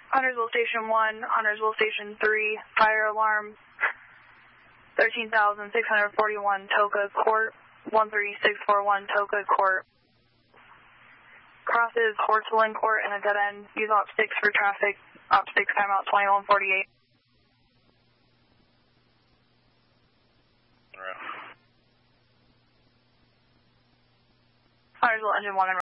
Huntersville Station 1, Huntersville Station 3, fire alarm, 13,641 Toka Court, 13641 Toka Court. Crosses Horseland Court and a dead end. Use Op 6 for traffic. Op 6 timeout 2148. Huntersville Engine 1 and